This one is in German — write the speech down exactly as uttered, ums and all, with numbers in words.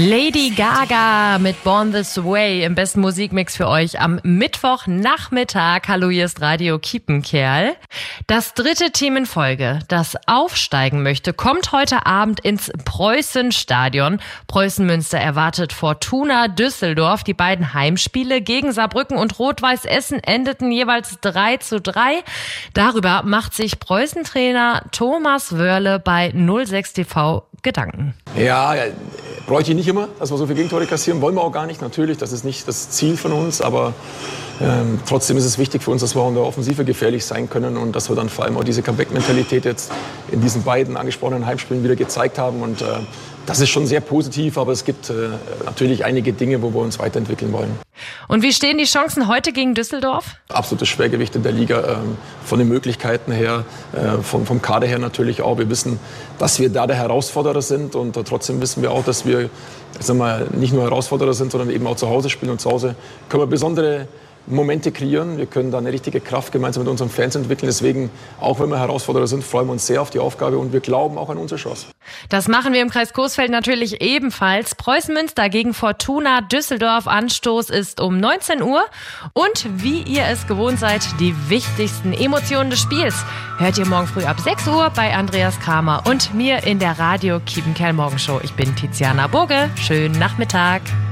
Lady Gaga mit Born This Way im besten Musikmix für euch am Mittwochnachmittag. Hallo, hier ist Radio Kiepenkerl. Das dritte Team in Folge, das aufsteigen möchte, kommt heute Abend ins Preußenstadion. Preußen Münster erwartet Fortuna Düsseldorf. Die beiden Heimspiele gegen Saarbrücken und Rot-Weiß Essen endeten jeweils drei zu drei. Darüber macht sich Preußen-Trainer Thomas Wörle bei null sechs T V Gedanken. Ja, ja, bräuchte ich nicht immer, dass wir so viele Gegentore kassieren. Wollen wir auch gar nicht, natürlich. Das ist nicht das Ziel von uns. Aber ähm, trotzdem ist es wichtig für uns, dass wir auch in der Offensive gefährlich sein können. Und dass wir dann vor allem auch diese Comeback-Mentalität jetzt in diesen beiden angesprochenen Heimspielen wieder gezeigt haben. Und äh, das ist schon sehr positiv. Aber es gibt äh, natürlich einige Dinge, wo wir uns weiterentwickeln wollen. Und wie stehen die Chancen heute gegen Düsseldorf? Absolutes Schwergewicht in der Liga, ähm, von den Möglichkeiten her, äh, vom, vom Kader her natürlich auch. Wir wissen, dass wir da der Herausforderer sind und äh, trotzdem wissen wir auch, dass wir sagen wir, nicht nur Herausforderer sind, sondern eben auch zu Hause spielen. Und zu Hause können wir besondere Momente kreieren. Wir können da eine richtige Kraft gemeinsam mit unseren Fans entwickeln. Deswegen, auch wenn wir Herausforderer sind, freuen wir uns sehr auf die Aufgabe und wir glauben auch an unsere Chance. Das machen wir im Kreis Coesfeld natürlich ebenfalls. Preußen Münster gegen Fortuna Düsseldorf. Anstoß ist um neunzehn Uhr. Und wie ihr es gewohnt seid, die wichtigsten Emotionen des Spiels hört ihr morgen früh ab sechs Uhr bei Andreas Kramer und mir in der Radio Kiepenkerl Morgenshow. Ich bin Tiziana Burge. Schönen Nachmittag.